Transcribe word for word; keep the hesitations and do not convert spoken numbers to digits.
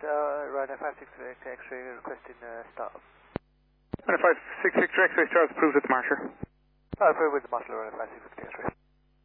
uh, Ryder five six Victor X-ray requesting uh, start. Ryder five six Victor X-ray, start approved with the marsher. Uh, approved with the marshal, Ryder five six Victor X-ray.